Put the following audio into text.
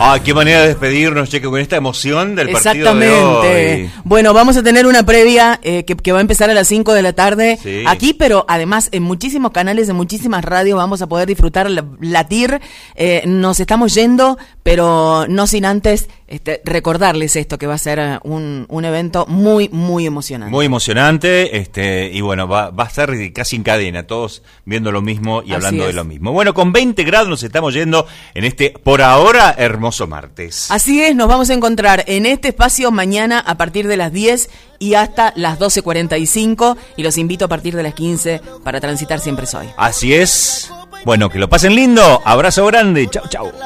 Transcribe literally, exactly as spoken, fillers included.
Ah, qué manera de despedirnos, Cheque, con esta emoción del partido de hoy. Bueno, vamos a tener una previa eh, que, que va a empezar a las cinco de la tarde sí. aquí, pero además en muchísimos canales, en muchísimas radios vamos a poder disfrutar, latir. Eh, nos estamos yendo, pero no sin antes este, recordarles esto, que va a ser un, un evento muy, muy emocionante. Muy emocionante, este y bueno, va, va a estar casi en cadena, todos viendo lo mismo y Así hablando es. de lo mismo. Bueno, con veinte grados nos estamos yendo en este, por ahora, hermoso martes. Así es, nos vamos a encontrar en este espacio mañana a partir de las diez y hasta las doce cuarenta y cinco, y los invito a partir de las quince para transitar Siempre Soy. Así es. Bueno, que lo pasen lindo. Abrazo grande. Chau, chau.